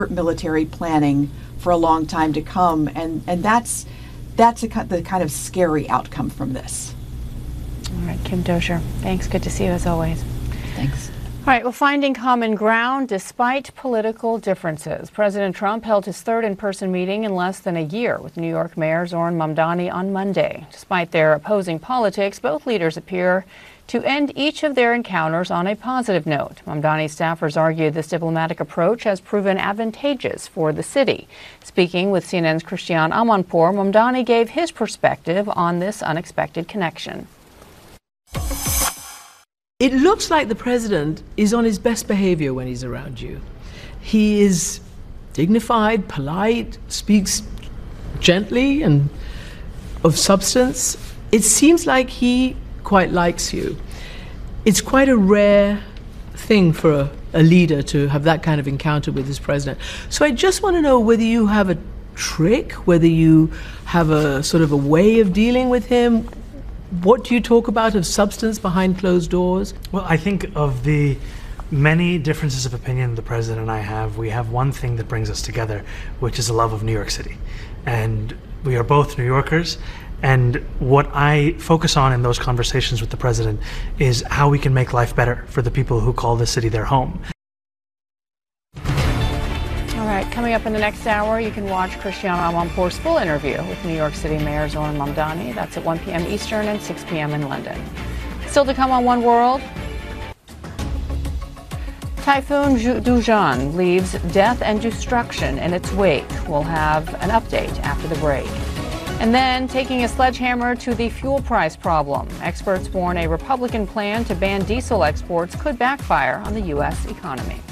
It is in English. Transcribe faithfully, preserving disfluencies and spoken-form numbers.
military planning for a long time to come, and and that's that's a, the kind of scary outcome from this. All right, Kim Dozier, thanks. Good to see you as always. Thanks. All right, well, finding common ground despite political differences. President Trump held his third in-person meeting in less than a year with New York Mayor Zohran Mamdani on Monday. Despite their opposing politics, both leaders appear to end each of their encounters on a positive note. Mamdani's staffers argued this diplomatic approach has proven advantageous for the city. Speaking with C N N's Christiane Amanpour, Mamdani gave his perspective on this unexpected connection. It looks like the president is on his best behavior when he's around you. He is dignified, polite, speaks gently and of substance. It seems like he quite likes you. It's quite a rare thing for a, a leader to have that kind of encounter with his president. So I just want to know whether you have a trick, whether you have a sort of a way of dealing with him. What do you talk about of substance behind closed doors? Well, I think of the many differences of opinion the president and I have, we have one thing that brings us together, which is a love of New York City. And we are both New Yorkers. And what I focus on in those conversations with the president is how we can make life better for the people who call this city their home. All right, coming up in the next hour, you can watch Christiane Amanpour's full interview with New York City Mayor Zohran Mamdani. That's at one p m Eastern and six p m in London. Still to come on One World. Typhoon Dujan leaves death and destruction in its wake. We'll have an update after the break. And then taking a sledgehammer to the fuel price problem. Experts warn a Republican plan to ban diesel exports could backfire on the U S economy.